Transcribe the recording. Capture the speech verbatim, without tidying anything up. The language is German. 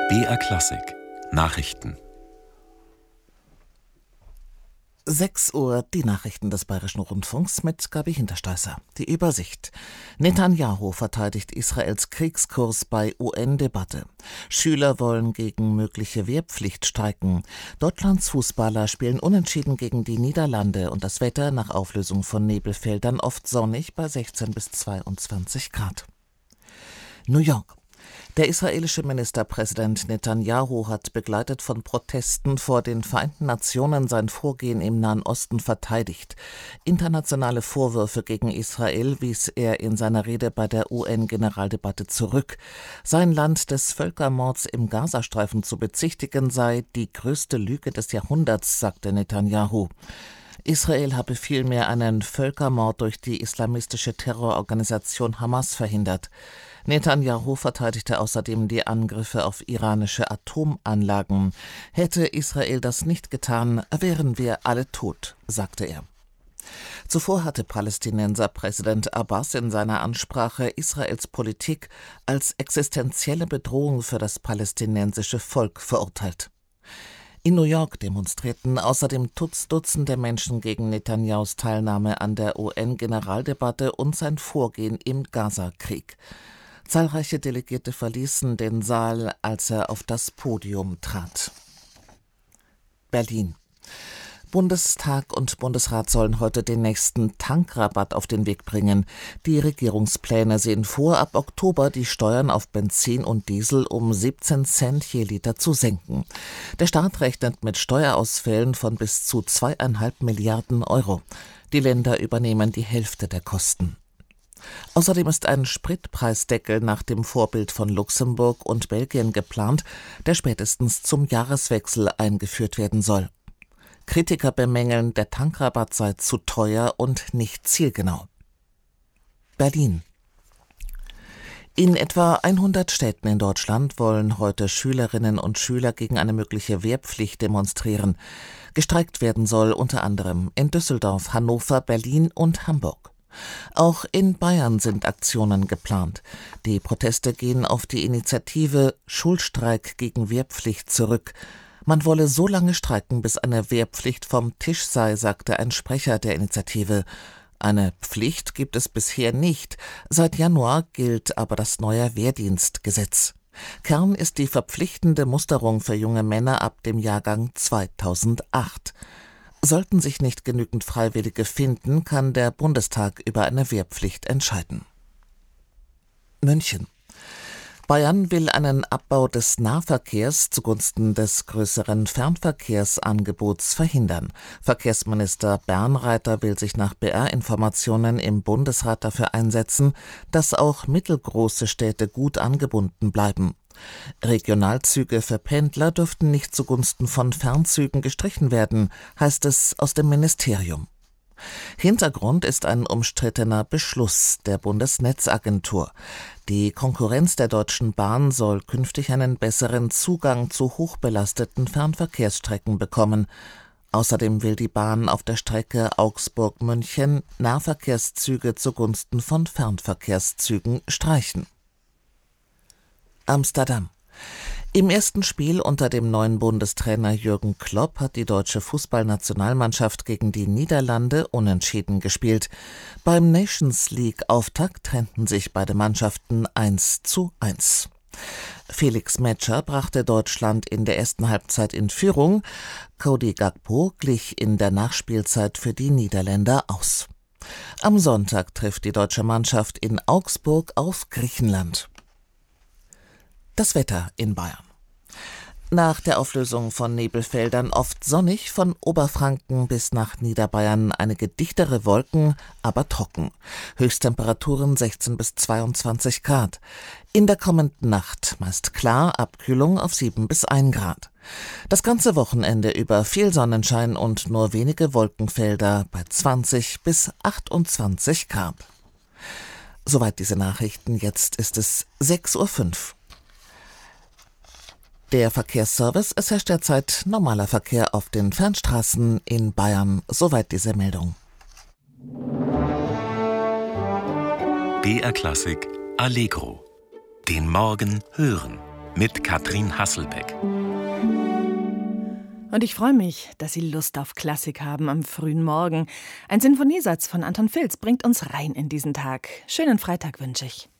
B R Klassik Nachrichten. sechs Uhr, die Nachrichten des Bayerischen Rundfunks mit Gabi Hintersteißer. Die Übersicht. Netanjahu verteidigt Israels Kriegskurs bei U N-Debatte. Schüler wollen gegen mögliche Wehrpflicht streiken. Deutschlands Fußballer spielen unentschieden gegen die Niederlande und das Wetter nach Auflösung von Nebelfeldern oft sonnig bei sechzehn bis zweiundzwanzig Grad. New York. Der israelische Ministerpräsident Netanjahu hat begleitet von Protesten vor den Vereinten Nationen sein Vorgehen im Nahen Osten verteidigt. Internationale Vorwürfe gegen Israel wies er in seiner Rede bei der U N-Generaldebatte zurück. Sein Land des Völkermords im Gazastreifen zu bezichtigen sei die größte Lüge des Jahrhunderts, sagte Netanjahu. Israel habe vielmehr einen Völkermord durch die islamistische Terrororganisation Hamas verhindert. Netanjahu verteidigte außerdem die Angriffe auf iranische Atomanlagen. Hätte Israel das nicht getan, wären wir alle tot, sagte er. Zuvor hatte Palästinenser Präsident Abbas in seiner Ansprache Israels Politik als existenzielle Bedrohung für das palästinensische Volk verurteilt. In New York demonstrierten außerdem Dutzende Menschen gegen Netanyahus Teilnahme an der U N-Generaldebatte und sein Vorgehen im Gaza-Krieg. Zahlreiche Delegierte verließen den Saal, als er auf das Podium trat. Berlin. Bundestag und Bundesrat sollen heute den nächsten Tankrabatt auf den Weg bringen. Die Regierungspläne sehen vor, ab Oktober die Steuern auf Benzin und Diesel um siebzehn Cent je Liter zu senken. Der Staat rechnet mit Steuerausfällen von bis zu zweieinhalb Milliarden Euro. Die Länder übernehmen die Hälfte der Kosten. Außerdem ist ein Spritpreisdeckel nach dem Vorbild von Luxemburg und Belgien geplant, der spätestens zum Jahreswechsel eingeführt werden soll. Kritiker bemängeln, der Tankrabatt sei zu teuer und nicht zielgenau. Berlin. In etwa hundert Städten in Deutschland wollen heute Schülerinnen und Schüler gegen eine mögliche Wehrpflicht demonstrieren. Gestreikt werden soll unter anderem in Düsseldorf, Hannover, Berlin und Hamburg. Auch in Bayern sind Aktionen geplant. Die Proteste gehen auf die Initiative Schulstreik gegen Wehrpflicht zurück. Man wolle so lange streiken, bis eine Wehrpflicht vom Tisch sei, sagte ein Sprecher der Initiative. Eine Pflicht gibt es bisher nicht. Seit Januar gilt aber das neue Wehrdienstgesetz. Kern ist die verpflichtende Musterung für junge Männer ab dem Jahrgang zweitausendacht. Sollten sich nicht genügend Freiwillige finden, kann der Bundestag über eine Wehrpflicht entscheiden. München. Bayern will einen Abbau des Nahverkehrs zugunsten des größeren Fernverkehrsangebots verhindern. Verkehrsminister Bernreiter will sich nach B R-Informationen im Bundesrat dafür einsetzen, dass auch mittelgroße Städte gut angebunden bleiben. Regionalzüge für Pendler dürften nicht zugunsten von Fernzügen gestrichen werden, heißt es aus dem Ministerium. Hintergrund ist ein umstrittener Beschluss der Bundesnetzagentur. Die Konkurrenz der Deutschen Bahn soll künftig einen besseren Zugang zu hochbelasteten Fernverkehrsstrecken bekommen. Außerdem will die Bahn auf der Strecke Augsburg-München Nahverkehrszüge zugunsten von Fernverkehrszügen streichen. Amsterdam. Im ersten Spiel unter dem neuen Bundestrainer Jürgen Klopp hat die deutsche Fußballnationalmannschaft gegen die Niederlande unentschieden gespielt. Beim Nations-League-Auftakt trennten sich beide Mannschaften eins zu eins. Felix Metscher brachte Deutschland in der ersten Halbzeit in Führung. Cody Gakpo glich in der Nachspielzeit für die Niederländer aus. Am Sonntag trifft die deutsche Mannschaft in Augsburg auf Griechenland. Das Wetter in Bayern. Nach der Auflösung von Nebelfeldern oft sonnig, von Oberfranken bis nach Niederbayern einige dichtere Wolken, aber trocken. Höchsttemperaturen sechzehn bis zweiundzwanzig Grad. In der kommenden Nacht meist klar, Abkühlung auf sieben bis ein Grad. Das ganze Wochenende über viel Sonnenschein und nur wenige Wolkenfelder bei zwanzig bis achtundzwanzig Grad. Soweit diese Nachrichten, jetzt ist es sechs Uhr fünf. Der Verkehrsservice, es herrscht derzeit normaler Verkehr auf den Fernstraßen in Bayern. Soweit diese Meldung. B R Klassik Allegro. Den Morgen hören. mit Katrin Hasselbeck. Und ich freue mich, dass Sie Lust auf Klassik haben am frühen Morgen. Ein Sinfoniesatz von Anton Filz bringt uns rein in diesen Tag. Schönen Freitag wünsche ich.